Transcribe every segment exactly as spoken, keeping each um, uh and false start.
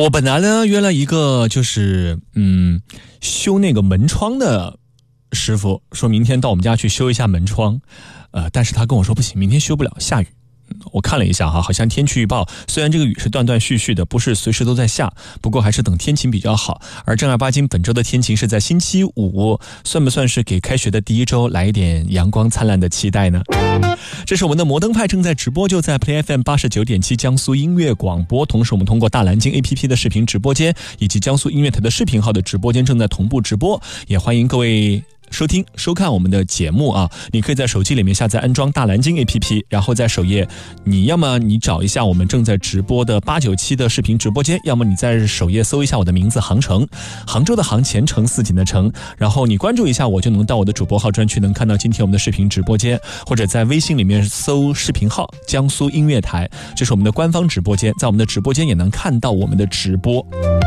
我本来呢约了一个就是嗯修那个门窗的师傅，说明天到我们家去修一下门窗，呃，但是他跟我说不行，明天修不了，下雨。我看了一下哈，好像天气预报虽然这个雨是断断续续的，不是随时都在下，不过还是等天晴比较好。而正儿八经本周的天晴是在星期五，算不算是给开学的第一周来一点阳光灿烂的期待呢？这是我们的摩登派正在直播，就在 Play F M 八十九点七江苏音乐广播，同时我们通过大蓝鲸 A P P 的视频直播间以及江苏音乐台的视频号的直播间正在同步直播，也欢迎各位收听收看我们的节目啊！你可以在手机里面下载安装大蓝鲸 A P P， 然后在首页，你要么你找一下我们正在直播的八九七的视频直播间，要么你在首页搜一下我的名字杭城，杭州的杭，前程似锦的程，然后你关注一下我，就能到我的主播号专区，能看到今天我们的视频直播间，或者在微信里面搜视频号江苏音乐台，这是我们的官方直播间，在我们的直播间也能看到我们的直播。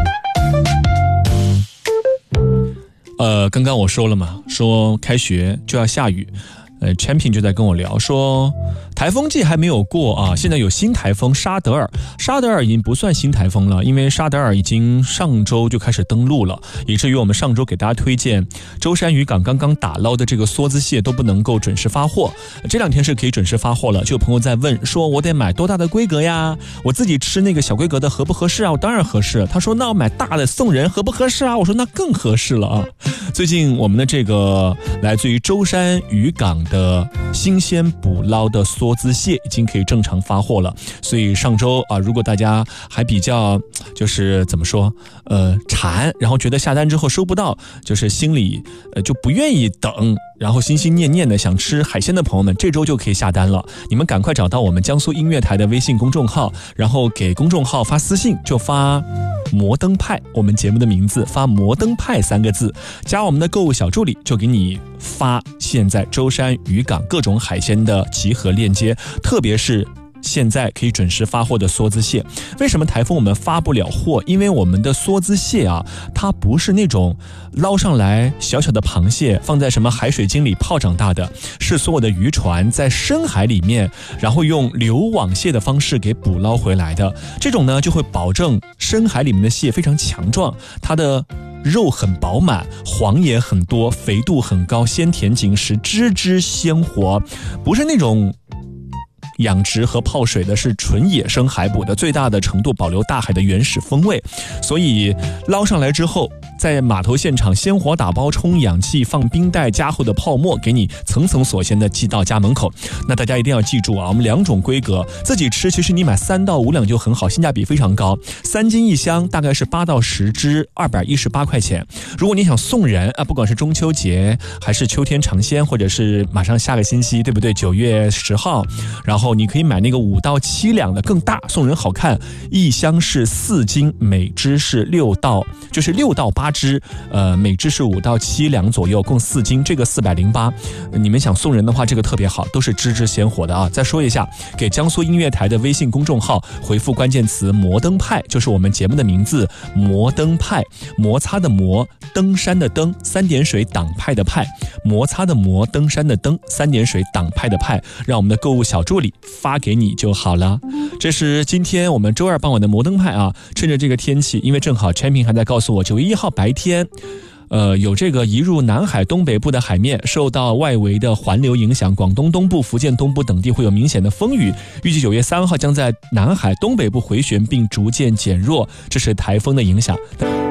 呃，刚刚我说了嘛，说开学就要下雨，呃 ，Champion 就在跟我聊说，台风季还没有过啊，现在有新台风沙德尔，沙德尔已经不算新台风了，因为沙德尔已经上周就开始登陆了，以至于我们上周给大家推荐舟山渔港刚刚打捞的这个梭子蟹都不能够准时发货，这两天是可以准时发货了。就有朋友在问说，我得买多大的规格呀？我自己吃那个小规格的合不合适啊？我当然合适。他说那我买大的送人合不合适啊？我说那更合适了啊。最近我们的这个来自于舟山渔港的新鲜捕捞的梭子蟹已经可以正常发货了，所以上周啊，如果大家还比较就是怎么说呃馋，然后觉得下单之后收不到，就是心里呃就不愿意等，然后心心念念的想吃海鲜的朋友们，这周就可以下单了。你们赶快找到我们江苏音乐台的微信公众号，然后给公众号发私信，就发摩登派我们节目的名字，发摩登派三个字，加我们的购物小助理，就给你发现在舟山渔港各种海鲜的集合链接，特别是现在可以准时发货的梭子蟹。为什么台风我们发不了货？因为我们的梭子蟹啊，它不是那种捞上来小小的螃蟹放在什么海水晶里泡长大的，是所有的渔船在深海里面，然后用流网蟹的方式给捕捞回来的。这种呢，就会保证深海里面的蟹非常强壮，它的肉很饱满，黄也很多，肥度很高，鲜甜紧实，汁汁鲜活，不是那种养殖和泡水的，是纯野生海捕的，最大的程度保留大海的原始风味。所以捞上来之后，在码头现场鲜活打包，充氧气，放冰袋，加厚的泡沫，给你层层锁鲜的寄到家门口。那大家一定要记住啊，我们两种规格，自己吃其实你买三到五两就很好，性价比非常高，三斤一箱，大概是八到十只，二百一十八块钱。如果你想送人啊，不管是中秋节还是秋天尝鲜，或者是马上下个星期，对不对？九月十号，然后你可以买那个五到七两的更大，送人好看，一箱是四斤，每只是六到就是六到八只，呃，每只是五到七两左右，共四斤，这个四百零八。你们想送人的话，这个特别好，都是汁汁鲜活的啊！再说一下，给江苏音乐台的微信公众号回复关键词“摩登派”，就是我们节目的名字“摩登派”，摩擦的摩，登山的登，三点水党派的派，摩擦的摩，登山的登，三点水党派的派，让我们的购物小助理发给你就好了。这是今天我们周二傍晚的摩登派啊！趁着这个天气，因为正好 Champion 还在告诉我，九月一号白天呃，有这个移入南海东北部的海面受到外围的环流影响，广东东部、福建东部等地会有明显的风雨，预计九月三号将在南海东北部回旋并逐渐减弱，这是台风的影响。